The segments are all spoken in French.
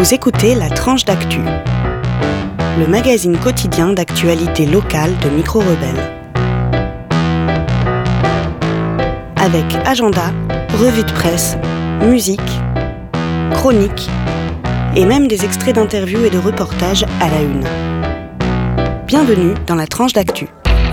Vous écoutez La Tranche d'Actu, le magazine quotidien d'actualité locale de Micro Rebelle. Avec agenda, revue de presse, musique, chronique et même des extraits d'interviews et de reportages à la une. Bienvenue dans La Tranche d'Actu.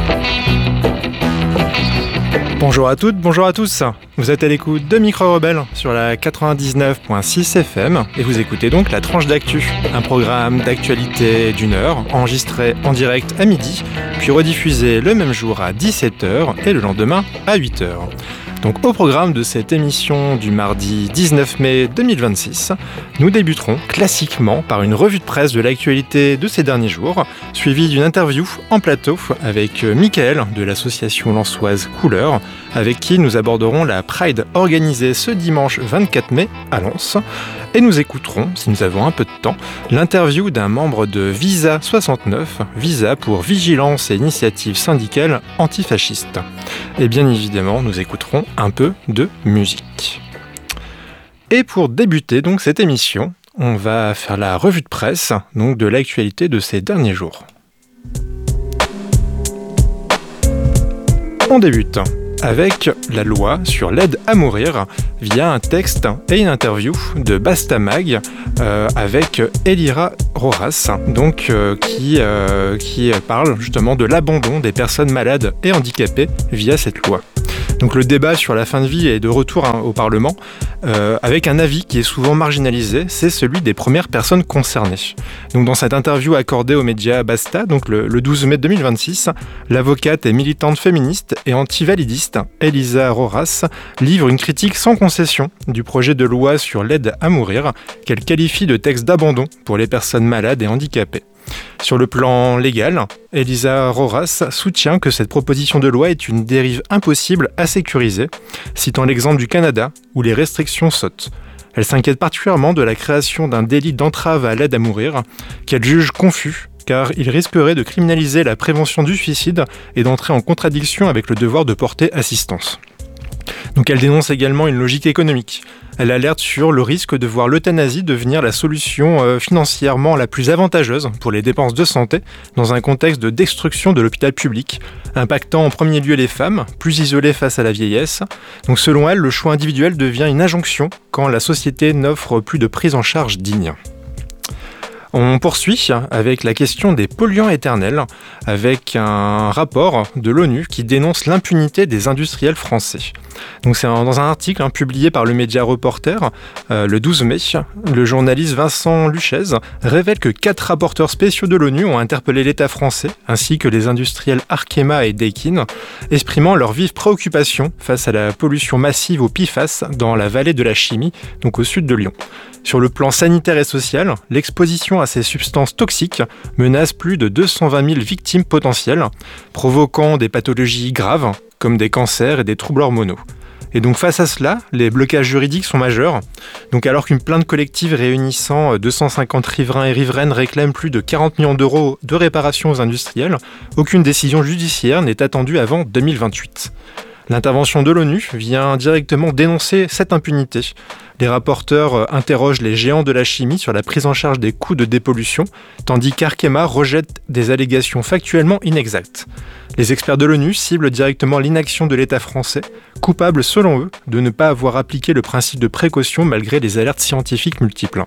Bonjour à toutes, bonjour à tous. Vous êtes à l'écoute de Micro Rebelle sur la 99.6 FM et vous écoutez donc La Tranche d'Actu, un programme d'actualité d'une heure, enregistré en direct à midi, puis rediffusé le même jour à 17h et le lendemain à 8h. Donc au programme de cette émission du mardi 19 mai 2026, nous débuterons classiquement par une revue de presse de l'actualité de ces derniers jours, suivie d'une interview en plateau avec Mickaël de l'association lensoise Couleur, avec qui nous aborderons la Pride organisée ce dimanche 24 mai à Lens. Et nous écouterons, si nous avons un peu de temps, l'interview d'un membre de Visa 69, Visa pour Vigilance et Initiative Syndicale Antifasciste. Et bien évidemment, nous écouterons un peu de musique. Et pour débuter donc cette émission, on va faire la revue de presse donc de l'actualité de ces derniers jours. On débute avec la loi sur l'aide à mourir via un texte et une interview de Basta Mag avec Elira Roras, donc qui parle justement de l'abandon des personnes malades et handicapées via cette loi. Donc le débat sur la fin de vie est de retour au Parlement, avec un avis qui est souvent marginalisé, c'est celui des premières personnes concernées. Donc dans cette interview accordée aux médias Basta, donc le 12 mai 2026, l'avocate et militante féministe et antivalidiste Elisa Roras livre une critique sans concession du projet de loi sur l'aide à mourir, qu'elle qualifie de texte d'abandon pour les personnes malades et handicapées. Sur le plan légal, Elisa Roras soutient que cette proposition de loi est une dérive impossible à sécuriser, citant l'exemple du Canada où les restrictions sautent. Elle s'inquiète particulièrement de la création d'un délit d'entrave à l'aide à mourir, qu'elle juge confus, car il risquerait de criminaliser la prévention du suicide et d'entrer en contradiction avec le devoir de porter assistance. Donc elle dénonce également une logique économique. Elle alerte sur le risque de voir l'euthanasie devenir la solution financièrement la plus avantageuse pour les dépenses de santé dans un contexte de destruction de l'hôpital public, impactant en premier lieu les femmes, plus isolées face à la vieillesse. Donc selon elle, le choix individuel devient une injonction quand la société n'offre plus de prise en charge digne. On poursuit avec la question des polluants éternels, avec un rapport de l'ONU qui dénonce l'impunité des industriels français. Donc c'est dans un article publié par le média Reporter le 12 mai, le journaliste Vincent Luchez révèle que 4 rapporteurs spéciaux de l'ONU ont interpellé l'État français, ainsi que les industriels Arkema et Daikin, exprimant leur vive préoccupation face à la pollution massive au PFAS dans la vallée de la Chimie, donc au sud de Lyon. Sur le plan sanitaire et social, l'exposition à ces substances toxiques menace plus de 220 000 victimes potentielles, provoquant des pathologies graves comme des cancers et des troubles hormonaux. Et donc face à cela, les blocages juridiques sont majeurs. Donc alors qu'une plainte collective réunissant 250 riverains et riveraines réclame plus de 40 millions d'euros de réparation aux industriels, aucune décision judiciaire n'est attendue avant 2028. L'intervention de l'ONU vient directement dénoncer cette impunité. Les rapporteurs interrogent les géants de la chimie sur la prise en charge des coûts de dépollution, tandis qu'Arkema rejette des allégations factuellement inexactes. Les experts de l'ONU ciblent directement l'inaction de l'État français, coupable selon eux de ne pas avoir appliqué le principe de précaution malgré les alertes scientifiques multiples.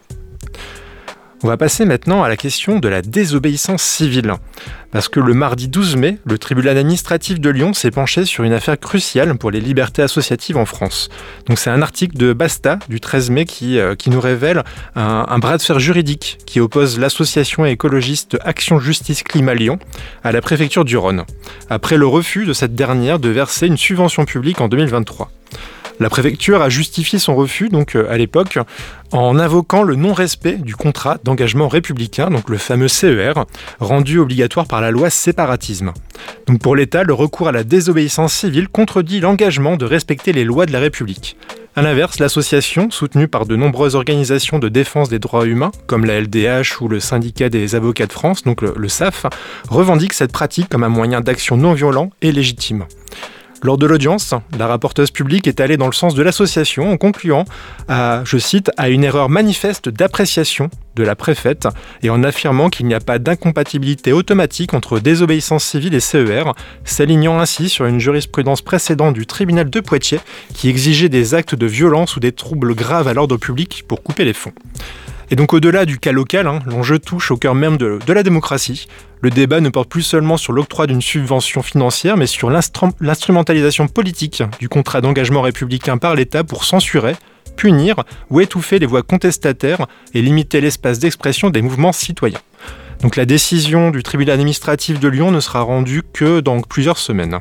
On va passer maintenant à la question de la désobéissance civile. Parce que le mardi 12 mai, le tribunal administratif de Lyon s'est penché sur une affaire cruciale pour les libertés associatives en France. Donc c'est un article de Basta du 13 mai qui nous révèle un bras de fer juridique qui oppose l'association écologiste Action Justice Climat Lyon à la préfecture du Rhône, après le refus de cette dernière de verser une subvention publique en 2023. La préfecture a justifié son refus, donc à l'époque, en invoquant le non-respect du contrat d'engagement républicain, donc le fameux CER, rendu obligatoire par la loi séparatisme. Donc pour l'État, le recours à la désobéissance civile contredit l'engagement de respecter les lois de la République. A l'inverse, l'association, soutenue par de nombreuses organisations de défense des droits humains, comme la LDH ou le syndicat des avocats de France, donc le SAF, revendique cette pratique comme un moyen d'action non violent et légitime. Lors de l'audience, la rapporteuse publique est allée dans le sens de l'association en concluant à, je cite, à une erreur manifeste d'appréciation de la préfète et en affirmant qu'il n'y a pas d'incompatibilité automatique entre désobéissance civile et CER, s'alignant ainsi sur une jurisprudence précédente du tribunal de Poitiers qui exigeait des actes de violence ou des troubles graves à l'ordre public pour couper les fonds. Et donc au-delà du cas local, l'enjeu touche au cœur même de la démocratie. Le débat ne porte plus seulement sur l'octroi d'une subvention financière, mais sur l'instrumentalisation politique du contrat d'engagement républicain par l'État pour censurer, punir ou étouffer les voix contestataires et limiter l'espace d'expression des mouvements citoyens. Donc la décision du tribunal administratif de Lyon ne sera rendue que dans plusieurs semaines.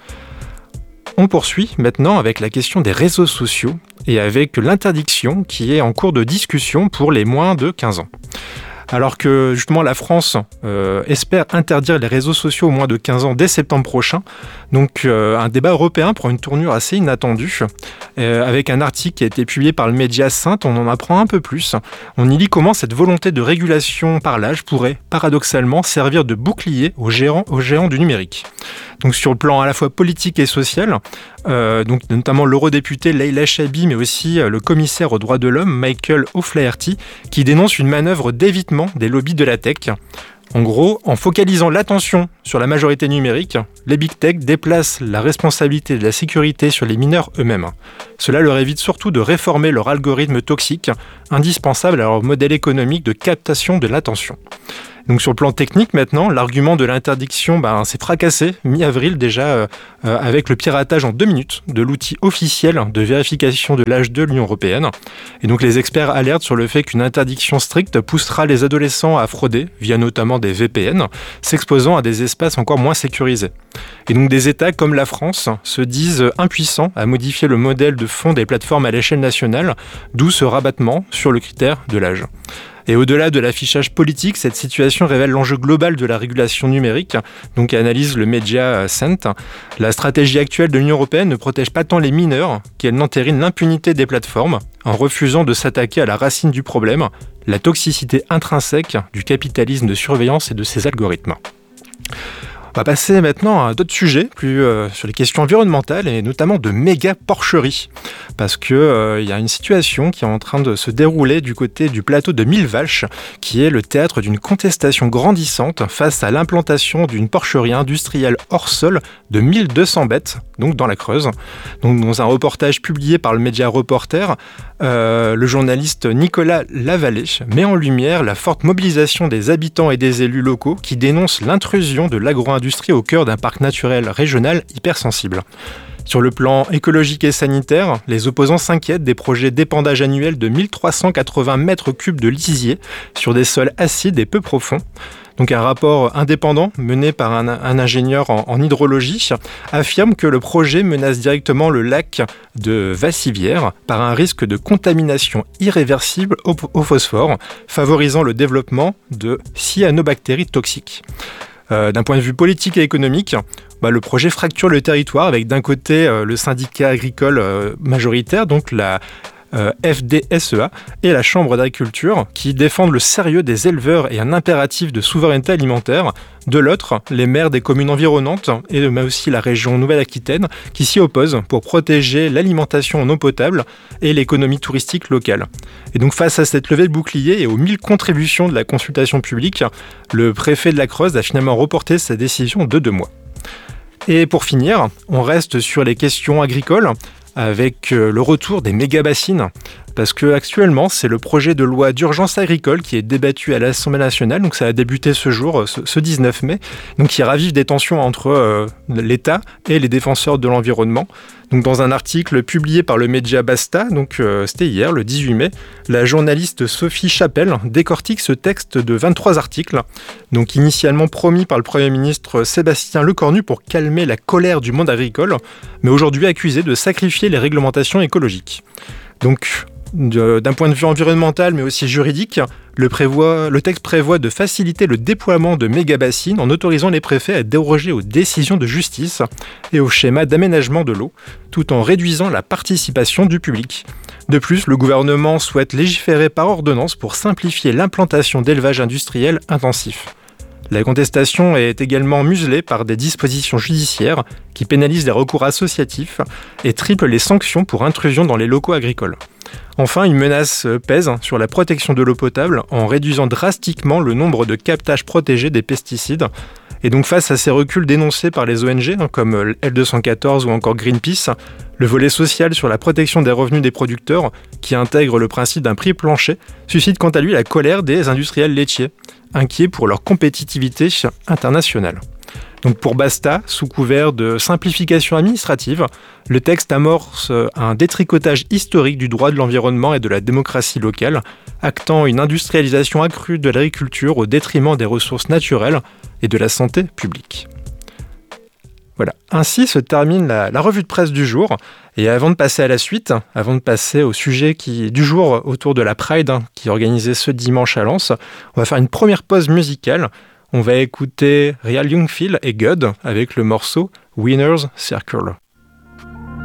On poursuit maintenant avec la question des réseaux sociaux et avec l'interdiction qui est en cours de discussion pour les moins de 15 ans. Alors que justement la France espère interdire les réseaux sociaux aux moins de 15 ans dès septembre prochain, donc un débat européen prend une tournure assez inattendue. Avec un article qui a été publié par le média Sainte, on en apprend un peu plus. On y lit comment cette volonté de régulation par l'âge pourrait paradoxalement servir de bouclier aux géants du numérique. Donc sur le plan à la fois politique et social, donc notamment l'eurodéputé Leila Chaibi, mais aussi le commissaire aux droits de l'homme Michael O'Flaherty, qui dénonce une manœuvre d'évitement des lobbies de la tech. En gros, en focalisant l'attention sur la majorité numérique, les big tech déplacent la responsabilité de la sécurité sur les mineurs eux-mêmes. Cela leur évite surtout de réformer leur algorithme toxique, indispensable à leur modèle économique de captation de l'attention. Donc sur le plan technique maintenant, l'argument de l'interdiction s'est fracassé mi-avril déjà avec le piratage en 2 minutes de l'outil officiel de vérification de l'âge de l'Union européenne. Et donc les experts alertent sur le fait qu'une interdiction stricte poussera les adolescents à frauder via notamment des VPN, s'exposant à des espaces encore moins sécurisés. Et donc des États comme la France se disent impuissants à modifier le modèle de fond des plateformes à l'échelle nationale, d'où ce rabattement sur le critère de l'âge. Et au-delà de l'affichage politique, cette situation révèle l'enjeu global de la régulation numérique, donc analyse le média Sainte. La stratégie actuelle de l'Union européenne ne protège pas tant les mineurs qu'elle n'entérine l'impunité des plateformes en refusant de s'attaquer à la racine du problème, la toxicité intrinsèque du capitalisme de surveillance et de ses algorithmes. On va passer maintenant à d'autres sujets, plus sur les questions environnementales et notamment de méga porcheries. Parce que y a une situation qui est en train de se dérouler du côté du plateau de Millevaches, qui est le théâtre d'une contestation grandissante face à l'implantation d'une porcherie industrielle hors sol de 1200 bêtes, donc dans la Creuse. Donc dans un reportage publié par le média Reporter, le journaliste Nicolas Lavallée met en lumière la forte mobilisation des habitants et des élus locaux qui dénoncent l'intrusion de l'agro-industrie au cœur d'un parc naturel régional hypersensible. Sur le plan écologique et sanitaire, les opposants s'inquiètent des projets d'épandage annuel de 1380 mètres cubes de lisier sur des sols acides et peu profonds. Donc un rapport indépendant mené par un ingénieur en hydrologie affirme que le projet menace directement le lac de Vassivière par un risque de contamination irréversible au phosphore, favorisant le développement de cyanobactéries toxiques. D'un point de vue politique et économique, le projet fracture le territoire avec d'un côté le syndicat agricole majoritaire, donc la FDSEA, et la Chambre d'agriculture qui défendent le sérieux des éleveurs et un impératif de souveraineté alimentaire. De l'autre, les maires des communes environnantes et mais aussi la région Nouvelle-Aquitaine qui s'y opposent pour protéger l'alimentation en eau potable et l'économie touristique locale. Et donc face à cette levée de bouclier et aux 1000 contributions de la consultation publique, le préfet de la Creuse a finalement reporté sa décision de 2 mois. Et pour finir, on reste sur les questions agricoles avec le retour des méga-bassines. Parce que actuellement, c'est le projet de loi d'urgence agricole qui est débattu à l'Assemblée nationale, donc ça a débuté ce jour, ce 19 mai, donc qui ravive des tensions entre l'État et les défenseurs de l'environnement. Donc dans un article publié par le média Basta, donc c'était hier, le 18 mai, la journaliste Sophie Chapelle décortique ce texte de 23 articles, donc initialement promis par le Premier ministre Sébastien Lecornu pour calmer la colère du monde agricole, mais aujourd'hui accusé de sacrifier les réglementations écologiques. Donc, d'un point de vue environnemental mais aussi juridique, le texte prévoit de faciliter le déploiement de méga-bassines en autorisant les préfets à déroger aux décisions de justice et aux schémas d'aménagement de l'eau, tout en réduisant la participation du public. De plus, le gouvernement souhaite légiférer par ordonnance pour simplifier l'implantation d'élevage industriel intensif. La contestation est également muselée par des dispositions judiciaires qui pénalisent les recours associatifs et triplent les sanctions pour intrusion dans les locaux agricoles. Enfin, une menace pèse sur la protection de l'eau potable en réduisant drastiquement le nombre de captages protégés des pesticides. Et donc face à ces reculs dénoncés par les ONG, comme L214 ou encore Greenpeace, le volet social sur la protection des revenus des producteurs, qui intègre le principe d'un prix plancher, suscite quant à lui la colère des industriels laitiers, inquiets pour leur compétitivité internationale. Donc pour Basta, sous couvert de simplification administrative, le texte amorce un détricotage historique du droit de l'environnement et de la démocratie locale, actant une industrialisation accrue de l'agriculture au détriment des ressources naturelles et de la santé publique. Voilà, ainsi se termine la revue de presse du jour. Et avant de passer à la suite, avant de passer au sujet du jour autour de la Pride qui est organisée ce dimanche à Lens, on va faire une première pause musicale. On va écouter Real Young Phil et God avec le morceau Winner's Circle.